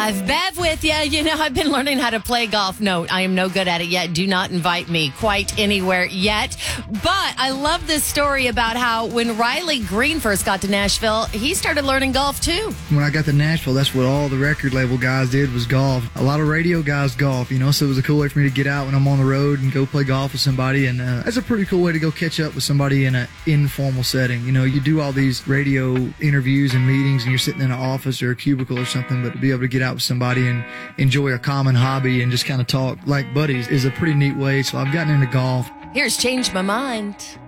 5. Bev with you. You know, I've been learning how to play golf. No, I am no good at it yet. Do not invite me quite anywhere yet. But I love this story about how when Riley Green first got to Nashville, he started learning golf too. When I got to Nashville, that's what all the record label guys did was golf. A lot of radio guys golf, you know, so it was a cool way for me to get out when I'm on the road and go play golf with somebody. And that's a pretty cool way to go catch up with somebody in an informal setting. You know, you do all these radio interviews and meetings and you're sitting in an office or a cubicle or something, but to be able to get out with somebody and enjoy a common hobby and just kind of talk like buddies is a pretty neat way. So I've gotten into golf. Here's Change My Mind.